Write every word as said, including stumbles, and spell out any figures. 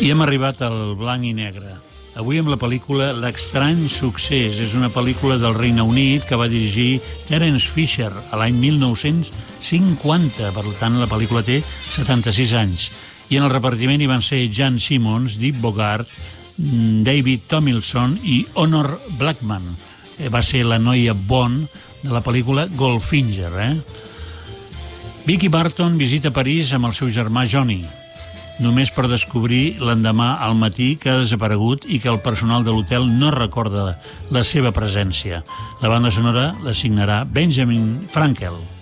I hem arribat al blanc i negre. Avui amb la pel·lícula L'estrany succés. És una pel·lícula del Regne Unit que va dirigir Terence Fisher a l'any mil nou-cents cinquanta. Per tant, la pel·lícula té setanta-sis anys. I en el repartiment hi van ser Jan Simmons, Deep Bogart, David Tomlinson i Honor Blackman. Va ser la noia Bond de la pel·lícula Goldfinger. Eh? Vicky Barton visita París amb el seu germà Johnny, només per descobrir l'endemà al matí que ha desaparegut i que el personal de l'hotel no recorda la seva presència. La banda sonora la signarà Benjamin Frankel.